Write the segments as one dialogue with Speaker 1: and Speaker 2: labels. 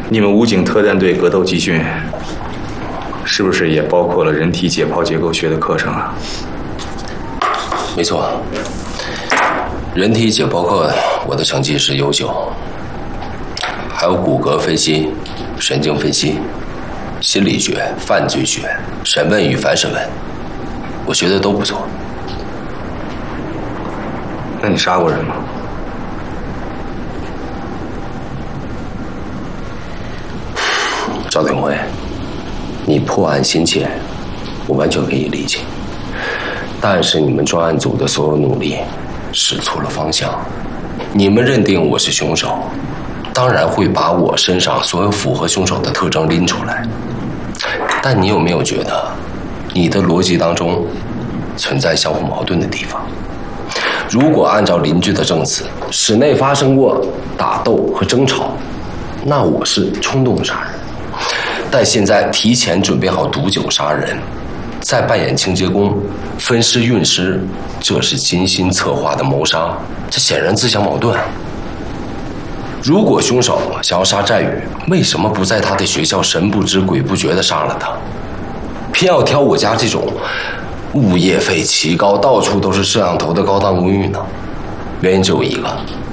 Speaker 1: 你们武警特战队格斗集训，是不是也包括了人体解剖结构学的课程啊？
Speaker 2: 没错，人体解剖课我的成绩是优秀，还有骨骼分析、神经分析、心理学、犯罪学、审问与反审问，我学的都不错。
Speaker 1: 那你杀过人吗？
Speaker 2: 赵廷辉，你破案心切，我完全可以理解。但是你们专案组的所有努力使错了方向。你们认定我是凶手，当然会把我身上所有符合凶手的特征拎出来。但你有没有觉得，你的逻辑当中存在相互矛盾的地方？如果按照邻居的证词，室内发生过打斗和争吵，那我是冲动杀人。但现在提前准备好毒酒杀人，再扮演清洁工、分尸运尸，这是精心策划的谋杀，这显然自相矛盾。如果凶手想要杀寨宇，为什么不在他的学校神不知鬼不觉地杀了他，偏要挑我家这种物业费奇高、到处都是摄像头的高档公寓呢？原因只有一个，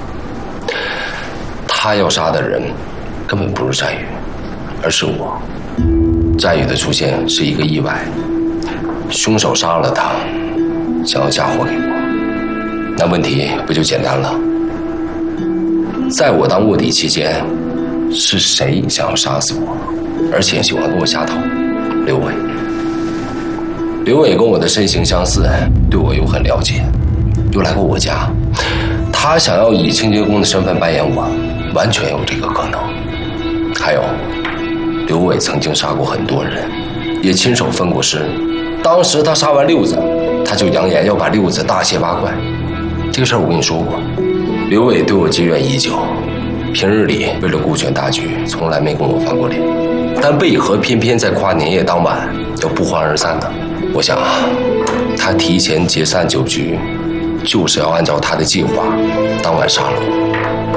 Speaker 2: 他要杀的人根本不是寨宇，而是我。寨宇的出现是一个意外，凶手杀了他，想要嫁祸给我，那问题不就简单了？在我当卧底期间，是谁想要杀死我，而且喜欢跟我下套？刘伟。刘伟跟我的身形相似，对我又很了解，又来过我家，他想要以清洁工的身份扮演我，完全有这个可能。还有，刘伟曾经杀过很多人，也亲手分过尸。当时他杀完六子，他就扬言要把六子大卸八块。这个事儿我跟你说过，刘伟对我积怨已久，平日里为了顾全大局，从来没跟我翻过脸，但为何偏偏在跨年夜当晚要不欢而散呢？我想他提前解散酒局，就是要按照他的计划，当晚杀了我。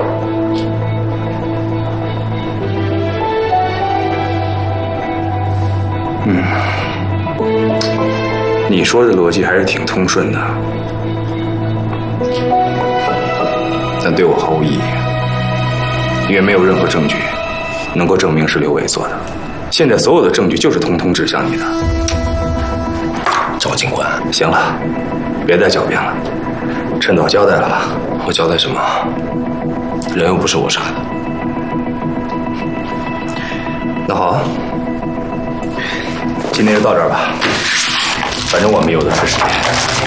Speaker 1: 你说的逻辑还是挺通顺的，但对我毫无意义，因为没有任何证据能够证明是刘伟做的。现在所有的证据就是通通指向你的。
Speaker 2: 赵警官，
Speaker 1: 行了，别再狡辩了，趁早交代了吧。
Speaker 2: 我交代什么？人又不是我杀的。
Speaker 1: 那好，今天就到这儿吧，反正我们有的是时间。